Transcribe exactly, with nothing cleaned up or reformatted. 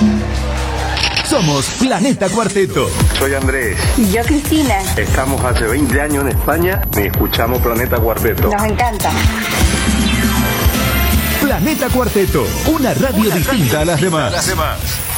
Somos Planeta Cuarteto. Soy Andrés. Y yo Cristina. Estamos hace veinte años en España y escuchamos Planeta Cuarteto. Nos encanta. Planeta Cuarteto, una radio, una distinta radio a las demás. A las demás.